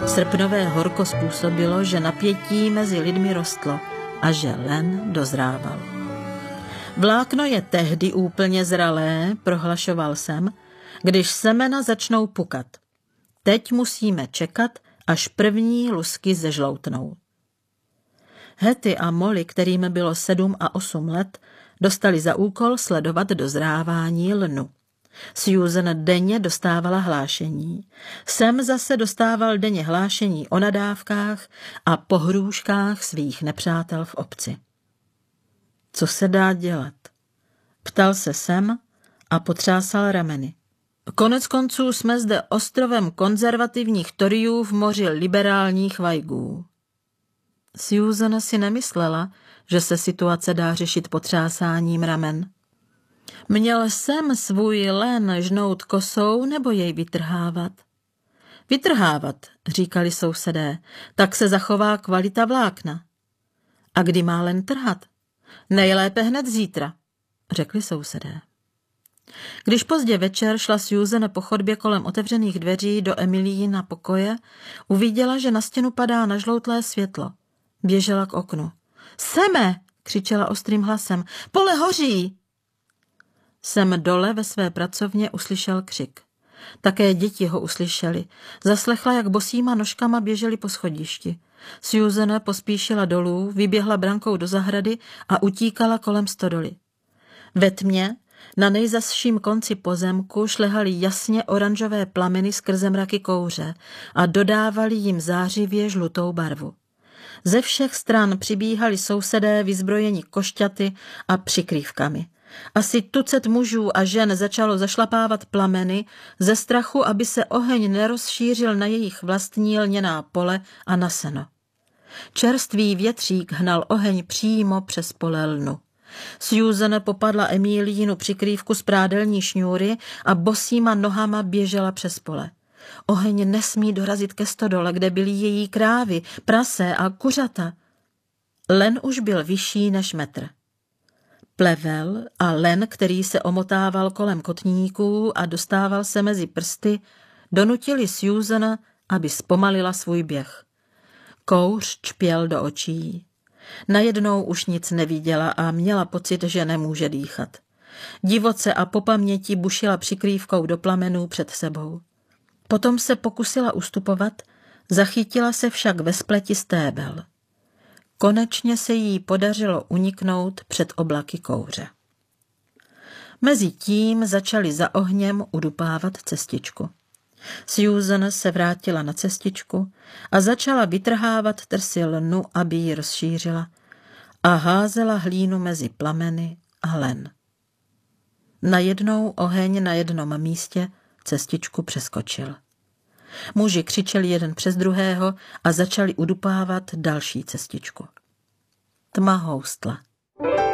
Srpnové horko způsobilo, že napětí mezi lidmi rostlo a že len dozrával. Vlákno je tehdy úplně zralé, prohlašoval jsem, když semena začnou pukat. Teď musíme čekat, až první lusky zežloutnou. Hetty a Molly, kterým bylo 7 a 8 let, dostali za úkol sledovat dozrávání lnu. Susan denně dostávala hlášení. Sam zase dostával denně hlášení o nadávkách a pohrůžkách svých nepřátel v obci. Co se dá dělat? Ptal se Sam a potřásal rameny. Konec konců jsme zde ostrovem konzervativních Toryů v moři liberálních vajgů. Susan si nemyslela, že se situace dá řešit potřásáním ramen. Měl jsem svůj len žnout kosou nebo jej vytrhávat? Vytrhávat, říkali sousedé, tak se zachová kvalita vlákna. A kdy má len trhat? Nejlépe hned zítra, řekli sousedé. Když pozdě večer šla Susan po chodbě kolem otevřených dveří do Emilyina pokoje, uviděla, že na stěnu padá nažloutlé světlo. Běžela k oknu. Seme, křičela ostrým hlasem, pole hoří! Sam dole ve své pracovně uslyšel křik. Také děti ho uslyšeli. Zaslechla, jak bosýma nožkama běželi po schodišti. Susan pospíšila dolů, vyběhla brankou do zahrady a utíkala kolem stodoly. Ve tmě na nejzasším konci pozemku šlehaly jasně oranžové plameny skrze mraky kouře a dodávali jim zářivě žlutou barvu. Ze všech stran přibíhali sousedé vyzbrojeni košťaty a přikrývkami. Asi tucet mužů a žen začalo zašlapávat plameny ze strachu, aby se oheň nerozšířil na jejich vlastní lněná pole a na seno. Čerstvý větřík hnal oheň přímo přes pole lnu. Susan popadla Emilínu přikrývku z prádelní šňůry a bosýma nohama běžela přes pole. Oheň nesmí dorazit ke stodole, kde byly její krávy, prase a kuřata. Len už byl vyšší než metr. Plevel a len, který se omotával kolem kotníků a dostával se mezi prsty, donutili Susan, aby zpomalila svůj běh. Kouř čpěl do očí. Najednou už nic neviděla a měla pocit, že nemůže dýchat. Divoce a po paměti bušila přikrývkou do plamenů před sebou. Potom se pokusila ustupovat, zachytila se však ve spleti stébel. Konečně se jí podařilo uniknout před oblaky kouře. Mezitím začali za ohněm udupávat cestičku. Susan se vrátila na cestičku a začala vytrhávat trsy lnu, aby ji rozšířila, a házela hlínu mezi plameny a len. Najednou oheň na jednom místě cestičku přeskočil. Muži křičeli jeden přes druhého a začali udupávat další cestičku. Tma houstla.